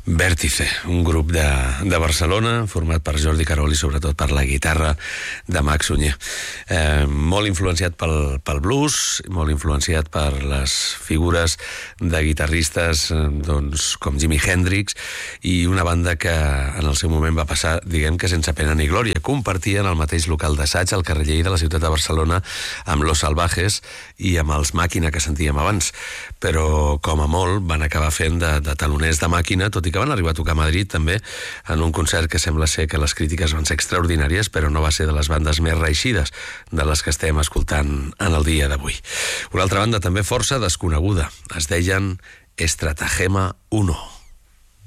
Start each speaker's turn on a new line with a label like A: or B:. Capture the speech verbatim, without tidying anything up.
A: Vèrtice, un grup de, de Barcelona format per Jordi Carol i sobretot per la guitarra de Max Sunyer. Eh, molt influenciat pel, pel blues, molt influenciat per les figures de guitarristes eh, doncs, com Jimi Hendrix, i una banda que en el seu moment va passar, diguem que sense pena ni glòria. Compartien el mateix local d'assaig al carrer Lleida de la ciutat de Barcelona amb Los Salvajes i amb els Màquina que sentíem abans, però com a molt van acabar fent de, de taloners de Màquina, tot i que van arribar a tocar a Madrid també en un concert que sembla ser que les crítiques van ser extraordinàries, però no va ser de les bandes més reeixides de les que estem escoltant en el dia d'avui. Una altra banda també força desconeguda, es deien Estratagema uno.